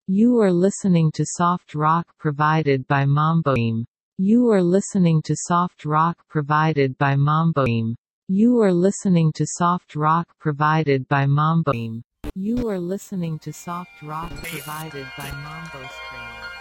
You are listening to soft rock provided by Mamboim. You are listening to soft rock provided by Mamboim. You are listening to soft rock provided by Mamboim. You are listening to soft rock provided by Mambo Screen.